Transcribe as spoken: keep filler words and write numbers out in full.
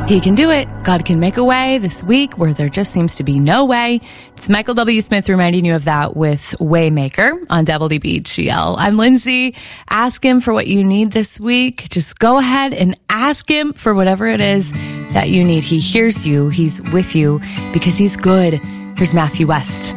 He can do it. God can make a way this week where there just seems to be no way. It's Michael W. Smith reminding you of that with Waymaker on W B G L. I'm Lindsay. Ask him for what you need this week. Just go ahead and ask him for whatever it is that you need. He hears you. He's with you because he's good. Here's Matthew West.